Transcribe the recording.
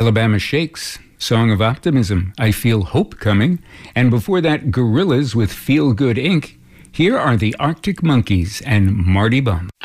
Alabama Shakes, Song of Optimism, I Feel Hope Coming. And before that, Gorillaz with Feel Good Inc. Here are the Arctic Monkeys and Marty Bum.